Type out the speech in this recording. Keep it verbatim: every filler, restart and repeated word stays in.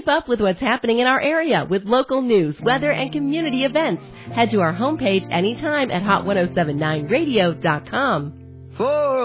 Keep up with what's happening in our area with local news, weather, and community events. Head to our homepage anytime at hot ten seventy-nine radio dot com. For